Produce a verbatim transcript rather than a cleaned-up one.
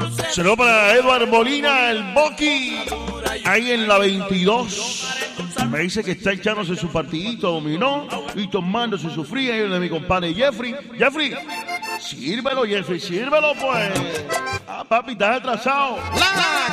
Saludos para Edward Molina, el Boqui, ahí en la veintidós. Me dice que está echándose su partidito dominó y tomándose su fría. Y el de mi compadre Jeffrey. Jeffrey, sírvelo, Jeffrey, sírvelo, pues. Ah, papi, estás atrasado. La